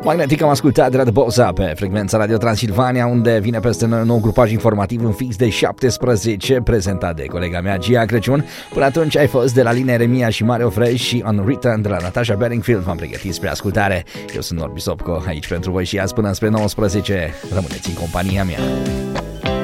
Magnetic am ascultat de la The Boss pe frecvența Radio Transilvania, unde vine peste noi un nou grupaj informativ în fix de 17, prezentat de colega mea Gia Crăciun. Până atunci ai fost de la Line Eremia și Mario Fresh și On Return de la Natasha Bedingfield. V-am pregătit spre ascultare. Eu sunt Norbi Sopco, aici pentru voi și azi până spre 19. Rămâneți în compania mea.